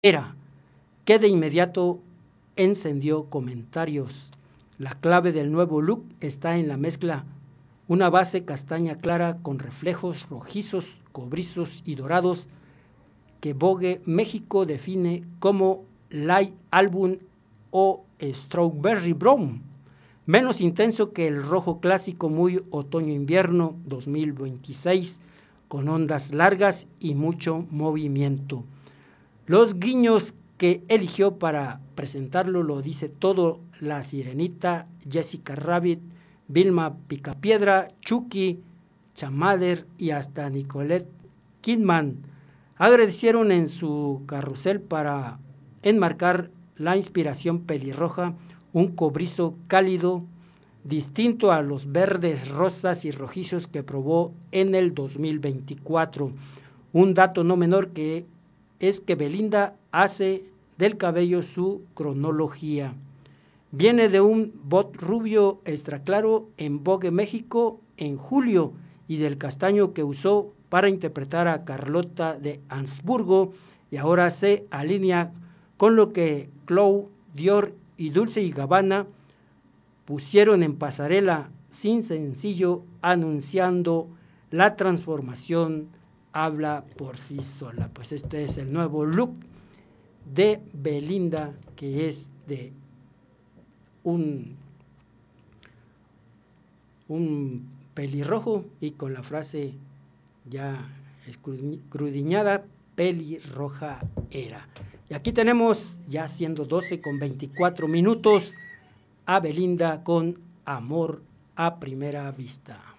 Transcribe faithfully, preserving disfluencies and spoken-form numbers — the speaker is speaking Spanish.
Era, que de inmediato encendió comentarios. La clave del nuevo look está en la mezcla, una base castaña clara con reflejos rojizos, cobrizos y dorados que Vogue México define como Light Album o Strawberry Brown, menos intenso que el rojo clásico muy otoño-invierno dos mil veintiséis, con ondas largas y mucho movimiento. Los guiños que eligió para presentarlo lo dice todo: La Sirenita, Jessica Rabbit, Vilma Picapiedra, Chucky, Chamader y hasta Nicole Kidman agradecieron en su carrusel para enmarcar la inspiración pelirroja, un cobrizo cálido distinto a los verdes, rosas y rojizos que probó en el dos mil veinticuatro. Un dato no menor que es que Belinda hace del cabello su cronología. Viene de un bot rubio extra claro en Vogue México en julio y del castaño que usó para interpretar a Carlota de Habsburgo, y ahora se alinea con lo que Chloe, Dior y Dolce y Gabbana pusieron en pasarela sin sencillo, anunciando la transformación. Habla por sí sola. Pues este es el nuevo look de Belinda, que es de un, un pelirrojo y con la frase ya escudriñada, pelirroja era. Y aquí tenemos, ya siendo doce con veinticuatro minutos, a Belinda con Amor a Primera Vista.